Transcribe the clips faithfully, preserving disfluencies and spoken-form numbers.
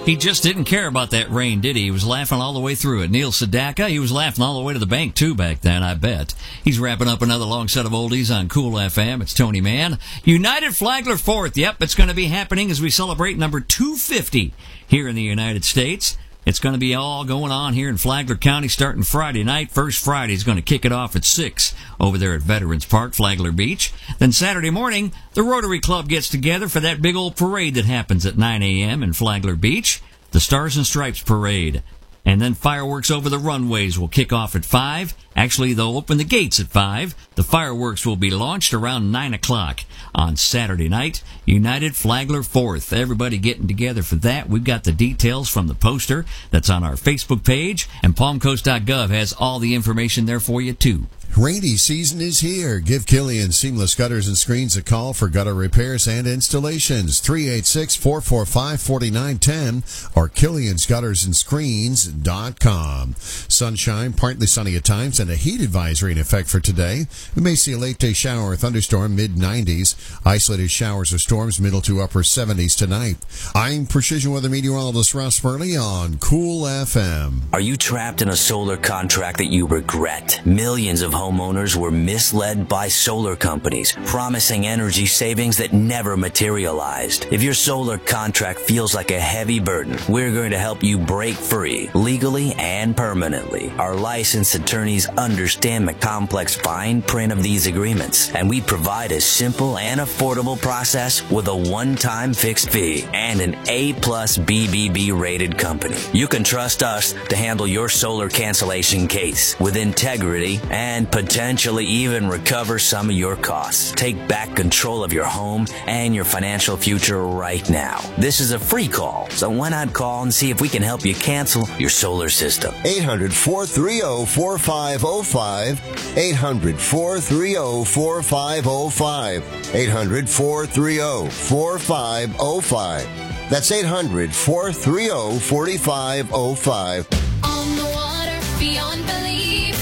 He just didn't care about that rain, did he? He was laughing all the way through it. Neil Sedaka, he was laughing all the way to the bank, too, back then, I bet. He's wrapping up another long set of oldies on Cool F M. It's Tony Mann. United Flagler fourth. Yep, it's going to be happening as we celebrate number two fifty here in the United States. It's going to be all going on here in Flagler County starting Friday night. First Friday is going to kick it off at six over there at Veterans Park, Flagler Beach. Then Saturday morning, the Rotary Club gets together for that big old parade that happens at nine a.m. in Flagler Beach, the Stars and Stripes Parade. And then fireworks over the runways will kick off at five. Actually, they'll open the gates at five. The fireworks will be launched around nine o'clock on Saturday night. United Flagler fourth. Everybody getting together for that. We've got the details from the poster that's on our Facebook page, and palm coast dot gov has all the information there for you, too. Rainy season is here. Give Killian Seamless Gutters and Screens a call for gutter repairs and installations. three eight six, four four five, four nine one zero or killians gutters and screens dot com. Sunshine, partly sunny at times, and a heat advisory in effect for today. We may see a late-day shower or thunderstorm, mid nineties. Isolated showers or storms, middle to upper seventies tonight. I'm Precision Weather Meteorologist Ross Burley on Cool F M. Are you trapped in a solar contract that you regret? Millions of homeowners were misled by solar companies, promising energy savings that never materialized. If your solar contract feels like a heavy burden, we're going to help you break free, legally and permanently. Our licensed attorneys understand the complex fine print of these agreements, and we provide a simple and affordable process with a one-time fixed fee and an A plus B B B rated company. You can trust us to handle your solar cancellation case with integrity and potentially even recover some of your costs. Take back control of your home and your financial future right now. This is a free call, so why not call and see if we can help you cancel your solar system? eight hundred, four three zero, four five zero five. eight hundred, four three zero, four five zero five. eight hundred, four three zero, four five zero five. That's eight hundred, four three zero, four five zero five. On the water, beyond belief,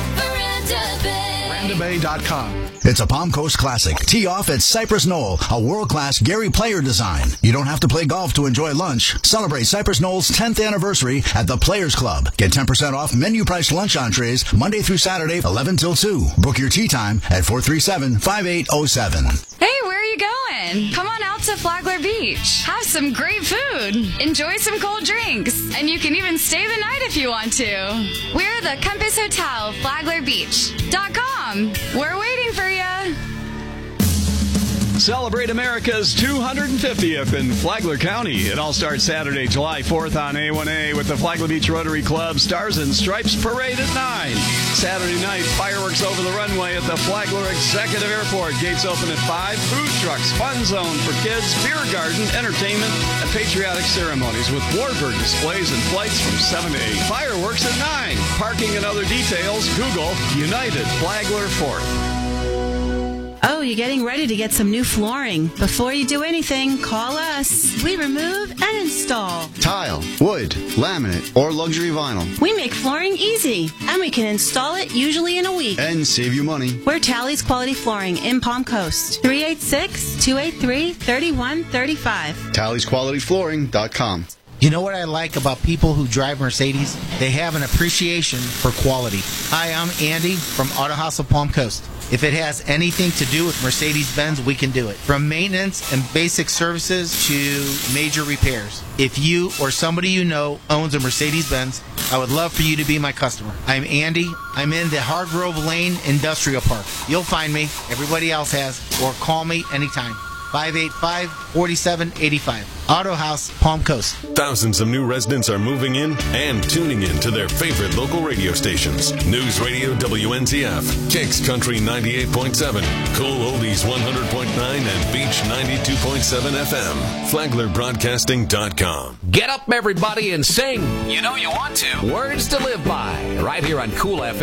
Veranda Bay. Veranda Bay dot com. It's a Palm Coast classic. Tee off at Cypress Knoll, a world-class Gary Player design. You don't have to play golf to enjoy lunch. Celebrate Cypress Knoll's tenth anniversary at the Players Club. Get ten percent off menu-priced lunch entrees Monday through Saturday, eleven till two. Book your tee time at four three seven, five eight zero seven. Hey, where are you going? Come on out to Flagler Beach. Have some great food. Enjoy some cold drinks. And you can even stay the night if you want to. We're the Compass Hotel, Flagler Beach dot com. We're waiting for you. Celebrate America's two hundred fiftieth in Flagler County. It all starts Saturday, July fourth on A one A with the Flagler Beach Rotary Club Stars and Stripes Parade at nine. Saturday night, fireworks over the runway at the Flagler Executive Airport. Gates open at five. Food trucks, fun zone for kids, beer garden, entertainment, and patriotic ceremonies with warbird displays and flights from seven to eight. Fireworks at nine. Parking and other details, Google United Flagler fourth. Oh, you're getting ready to get some new flooring. Before you do anything, call us. We remove and install tile, wood, laminate, or luxury vinyl. We make flooring easy, and we can install it usually in a week. And save you money. We're Tally's Quality Flooring in Palm Coast. three eight six, two eight three, three one three five. Tallys Quality Flooring dot com. You know what I like about people who drive Mercedes? They have an appreciation for quality. Hi, I'm Andy from Auto House of Palm Coast. If it has anything to do with Mercedes-Benz, we can do it. From maintenance and basic services to major repairs. If you or somebody you know owns a Mercedes-Benz, I would love for you to be my customer. I'm Andy. I'm in the Hargrove Lane Industrial Park. You'll find me. Everybody else has. Or call me anytime. five eight five, four seven eight five. Auto House, Palm Coast. Thousands of new residents are moving in and tuning in to their favorite local radio stations. News Radio W N T F, Kicks Country ninety-eight point seven, Cool Oldies one hundred point nine, and Beach ninety-two point seven F M. Flagler Broadcasting dot com. Get up, everybody, and sing. You know you want to. Words to live by, right here on Cool F M.